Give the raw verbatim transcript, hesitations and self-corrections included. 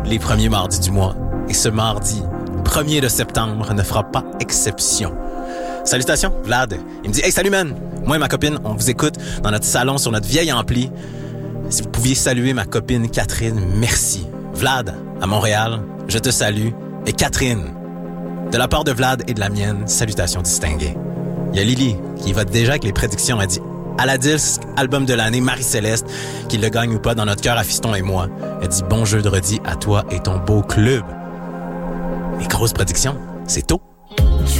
les premiers mardis du mois. Et ce mardi, premier de septembre, ne fera pas exception. Salutations, Vlad. Il me dit « Hey, salut, man! Moi et ma copine, on vous écoute dans notre salon sur notre vieille ampli. Si vous pouviez saluer ma copine Catherine, merci. Vlad, à Montréal, je te salue. Et Catherine, de la part de Vlad et de la mienne, salutations distinguées. Il y a Lily qui va déjà avec les prédictions. Elle dit « À la disque, album de l'année, Marie-Céleste, qu'il le gagne ou pas, dans notre cœur à Fiston et moi. » Elle dit « Bon jeudi à toi et ton beau club. » Les grosses prédictions, c'est tôt.